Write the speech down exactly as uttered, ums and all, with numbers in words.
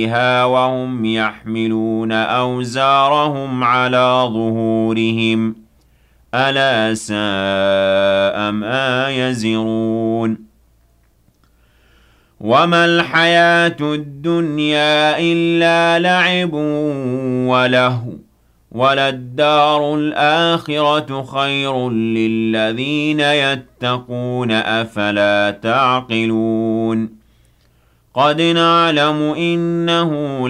بها وهم يحملون أوزارهم على ظهورهم ألا ساء ما يزرون وما الحياة الدنيا إلا لعب ولهو وللدار الآخرة خير للذين يتقون أفلا تعقلون قد نعلم إنه